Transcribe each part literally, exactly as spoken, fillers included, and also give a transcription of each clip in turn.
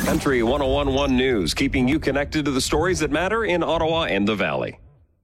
Country one oh one point one News, keeping you connected to the stories that matter in Ottawa and the Valley.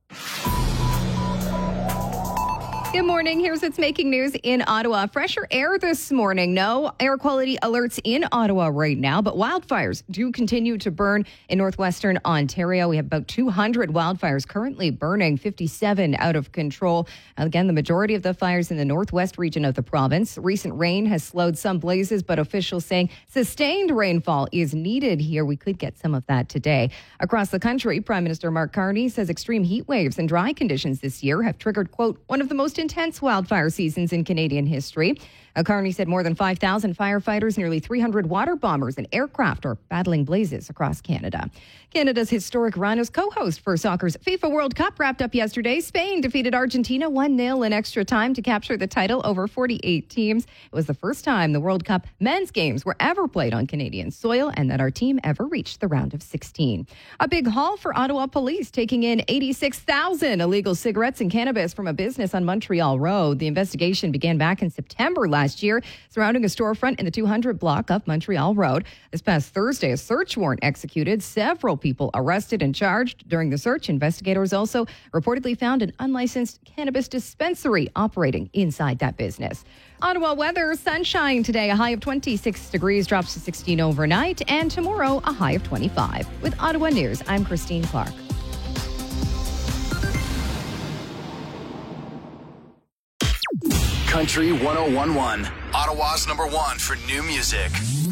Good morning. Here's what's making news in Ottawa. Fresher air this morning. No air quality alerts in Ottawa right now, but wildfires do continue to burn in northwestern Ontario. We have about two hundred wildfires currently burning, fifty-seven out of control. Again, the majority of the fires in the northwest region of the province. Recent rain has slowed some blazes, but officials saying sustained rainfall is needed here. We could get some of that today. Across the country, Prime Minister Mark Carney says extreme heat waves and dry conditions this year have triggered, quote, one of the most intense wildfire seasons in Canadian history. Uh, Carney said more than five thousand firefighters, nearly three hundred water bombers and aircraft are battling blazes across Canada. Canada's historic run as co-host for soccer's FIFA World Cup wrapped up yesterday. Spain defeated Argentina one nil in extra time to capture the title over forty-eight teams. It was the first time the World Cup men's games were ever played on Canadian soil and that our team ever reached the round of sixteen. A big haul for Ottawa police, taking in eighty-six thousand illegal cigarettes and cannabis from a business on Montreal Road. The investigation began back in September last year, surrounding a storefront in the two hundred block of Montreal Road. This past Thursday, a search warrant executed. Several people arrested and charged. During the search, investigators also reportedly found an unlicensed cannabis dispensary operating inside that business. Ottawa weather, sunshine today, a high of twenty-six degrees, drops to sixteen overnight, and tomorrow a high of twenty-five. With Ottawa News, I'm Christine Clark. Country one oh one point one, Ottawa's number one for new music.